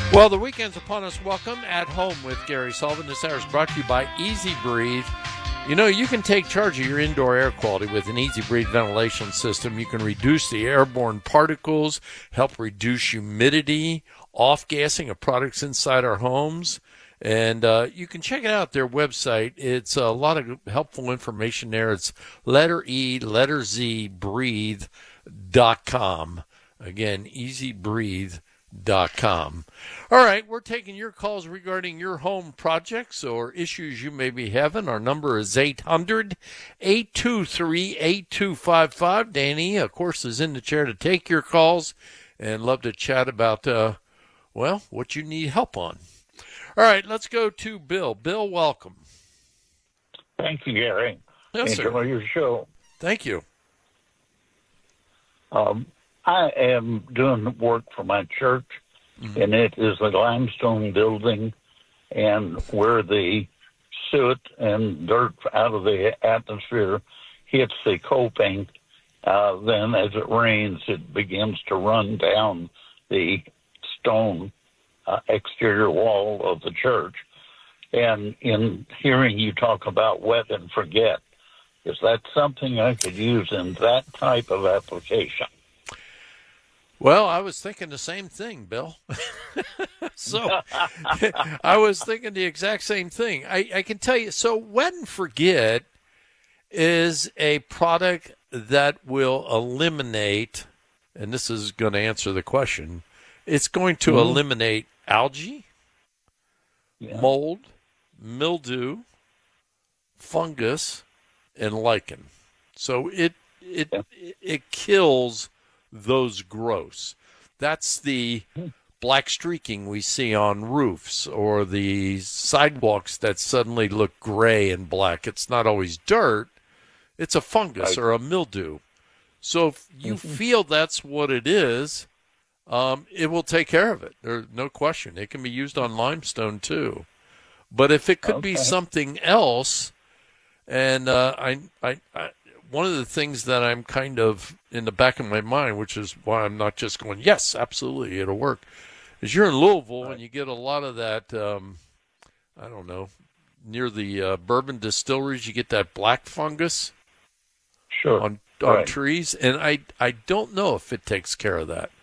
Well, the weekend's upon us. Welcome At Home with Gary Sullivan. This hour is brought to you by Easy Breathe. You know, you can take charge of your indoor air quality with an Easy Breathe ventilation system. You can reduce the airborne particles, help reduce humidity, off-gassing of products inside our homes. And you can check it out, their website. It's a lot of helpful information there. It's letter E, letter Z, breathe.com. Again, easybreathe.com. All right, we're taking your calls regarding your home projects or issues you may be having. Our number is 800-823-8255. Danny, of course, is in the chair to take your calls and love to chat about, what you need help on. All right, let's go to Bill. Bill, welcome. Thank you, Gary. Yes, Enjoy sir. your show. Thank you. I am doing work for my church, and it is a limestone building, and where the soot and dirt out of the atmosphere hits the coping, then as it rains, it begins to run down the stone exterior wall of the church. And in hearing you talk about wet and forget, is that something I could use in that type of application? Well, I was thinking the same thing, Bill. So I was thinking the exact same thing. I can tell you, so Wet and Forget is a product that will eliminate, and this is going to answer the question, it's going to eliminate algae, mold, mildew, fungus, and lichen. So it kills those growths. That's the black streaking we see on roofs or the sidewalks that suddenly look gray and black. It's not always dirt. It's a fungus or a mildew. So if you feel that's what it is, it will take care of it. There's no question. It can be used on limestone too. But if it could be something else, and one of the things that I'm kind of in the back of my mind, which is why I'm not just going, yes, absolutely, it'll work, is you're in Louisville and you get a lot of that, I don't know, near the bourbon distilleries, you get that black fungus on trees, and I don't know if it takes care of that.